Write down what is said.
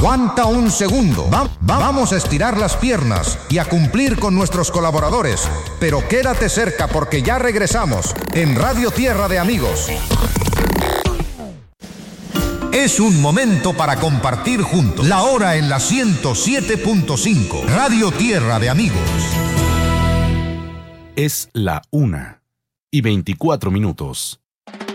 Aguanta un segundo. Vamos a estirar las piernas y a cumplir con nuestros colaboradores. Pero quédate cerca porque ya regresamos en Radio Tierra de Amigos. Es un momento para compartir juntos. La hora en la 107.5. Radio Tierra de Amigos. Es la 1:24.